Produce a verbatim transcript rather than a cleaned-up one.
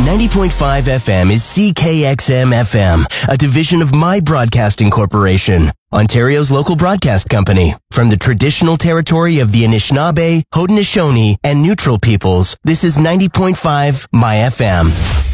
ninety point five F M is C K X M F M, a division of My Broadcasting Corporation, Ontario's local broadcast company. From the traditional territory of the Anishinaabe, Haudenosaunee, and Neutral peoples, this is ninety point five My F M.